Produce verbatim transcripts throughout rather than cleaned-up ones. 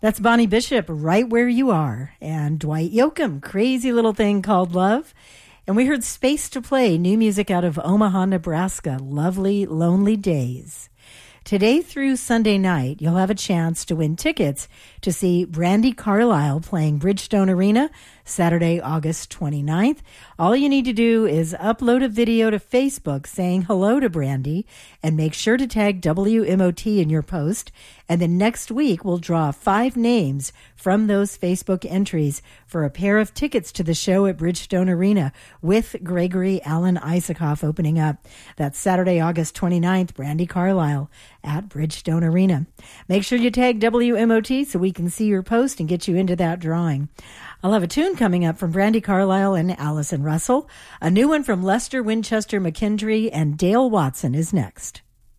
That's Bonnie Bishop, Right Where You Are, and Dwight Yoakam, Crazy Little Thing Called Love. And we heard Space to Play, new music out of Omaha, Nebraska, Lovely Lonely Days. Today through Sunday night, you'll have a chance to win tickets to see Brandi Carlile playing Bridgestone Arena Saturday, August twenty-ninth. All you need to do is upload a video to Facebook saying hello to Brandi and make sure to tag W M O T in your post. And then next week, we'll draw five names from those Facebook entries for a pair of tickets to the show at Bridgestone Arena with Gregory Alan Isakov opening up. That's Saturday, August twenty-ninth, Brandi Carlile at Bridgestone Arena. Make sure you tag W M O T so we can see your post and get you into that drawing. I'll have a tune coming up from Brandi Carlile and Allison Russell. A new one from Lester Winchester McKendry and Dale Watson is next.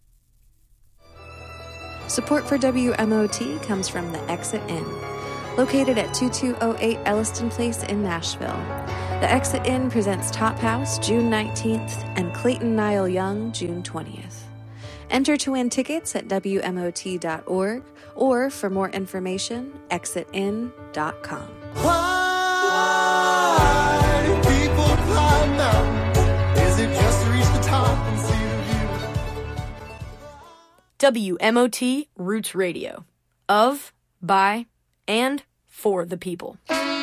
Support for W M O T comes from the Exit Inn, located at twenty-two oh eight Elliston Place in Nashville. The Exit Inn presents Top House June nineteenth and Clayton Niall Young June twentieth. Enter to win tickets at W M O T dot org or for more information, exit in dot com. Why do people climb mountains? Is it just to reach the top and see the view? W M O T Roots Radio. Of, by, and for the people.